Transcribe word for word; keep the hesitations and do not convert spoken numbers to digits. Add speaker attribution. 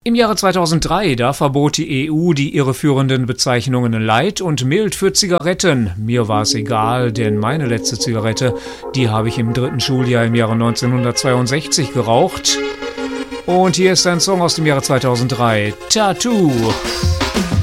Speaker 1: Im Jahre zweitausenddrei, da verbot die E U die irreführenden Bezeichnungen Light und Mild für Zigaretten. Mir war es egal, denn meine letzte Zigarette, die habe ich im dritten Schuljahr im Jahre neunzehnhundertzweiundsechzig geraucht. Und hier ist ein Song aus dem Jahre zweitausenddrei, Tattoo.